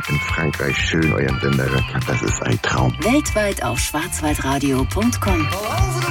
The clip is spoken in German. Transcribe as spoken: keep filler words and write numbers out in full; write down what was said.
in Frankreich. Schön, euren Sender. Das ist ein Traum. Weltweit auf schwarzwaldradio punkt com.